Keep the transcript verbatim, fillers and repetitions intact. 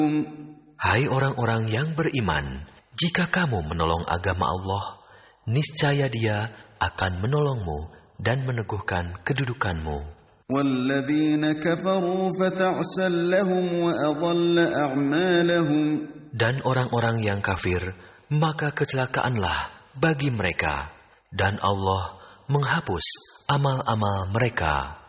Hai orang-orang yang beriman, jika kamu menolong agama Allah, niscaya Dia akan menolongmu dan meneguhkan kedudukanmu. Dan orang-orang yang kafir, maka kecelakaanlah bagi mereka, dan Allah menghapus amal-amal mereka.